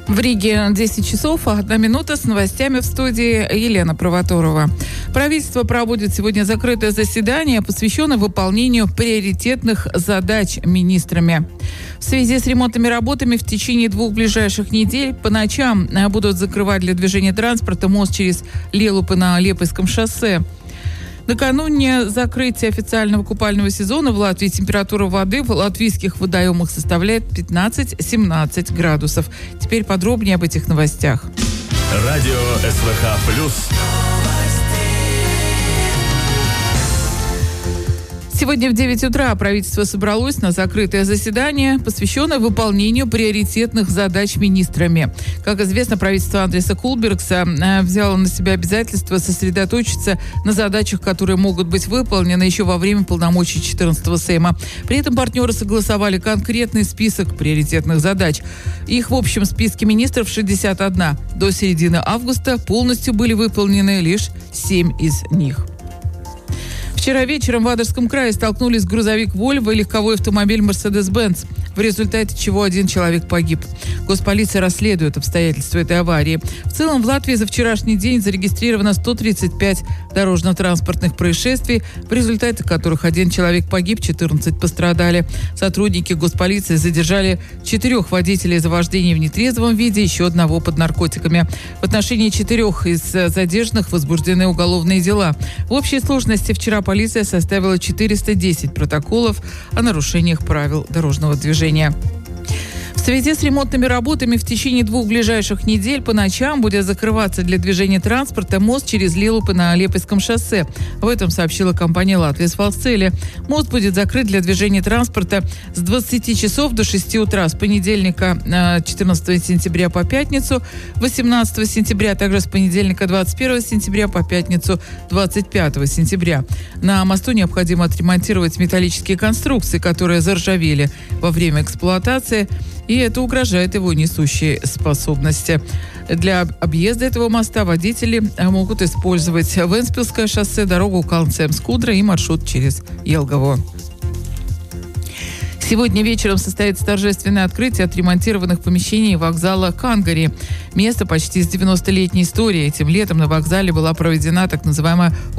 В Риге 10 часов, 1 минута с новостями в студии Елена Провоторова. Правительство проводит сегодня закрытое заседание, посвященное выполнению приоритетных задач министрами. В связи с ремонтными работами в течение 2 ближайших недель по ночам будут закрывать для движения транспорта мост через Лелупы на Лепойском шоссе. Накануне закрытия официального купального сезона в Латвии температура воды в латвийских водоемах составляет 15-17 градусов. Теперь подробнее об этих новостях. Радио СВХ+. Сегодня в 9 утра правительство собралось на закрытое заседание, посвященное выполнению приоритетных задач министрами. Как известно, правительство Андреса Кулбергса взяло на себя обязательство сосредоточиться на задачах, которые могут быть выполнены еще во время полномочий 14-го Сейма. При этом партнеры согласовали конкретный список приоритетных задач. Их в общем списке министров 61. До середины августа полностью были выполнены лишь 7 из них. Вчера вечером в Адерском крае столкнулись грузовик «Вольво» и легковой автомобиль «Мерседес-Бенц», в результате чего 1 человек погиб. Госполиция расследует обстоятельства этой аварии. В целом в Латвии за вчерашний день зарегистрировано 135 дорожно-транспортных происшествий, в результате которых 1 человек погиб, 14 пострадали. Сотрудники госполиции задержали 4 водителей за вождение в нетрезвом виде, еще 1 под наркотиками. В отношении 4 из задержанных возбуждены уголовные дела. В общей сложности вчера полиция составила 410 протоколов о нарушениях правил дорожного движения. В связи с ремонтными работами в течение 2 ближайших недель по ночам будет закрываться для движения транспорта мост через Лелупы на Лепойском шоссе. Об этом сообщила компания «Латвия Сфалцели». Мост будет закрыт для движения транспорта с 20 часов до 6 утра с понедельника 14 сентября по пятницу, 18 сентября, а также с понедельника 21 сентября по пятницу 25 сентября. На мосту необходимо отремонтировать металлические конструкции, которые заржавели во время эксплуатации, и это угрожает его несущей способности. Для объезда этого моста водители могут использовать Венспилское шоссе, дорогу Калнцем-Скудра и маршрут через Елгово. Сегодня вечером состоится торжественное открытие отремонтированных помещений вокзала Кангари. Место почти с 90-летней историей. Этим летом на вокзале была проведена так называемая